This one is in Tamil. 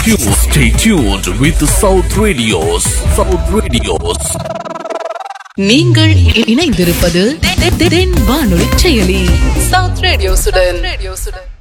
Stay tuned with South Radios. South Radios. நீங்கள் இணைந்திருப்பது தென் வானொலி செயலி South Radios உடன்.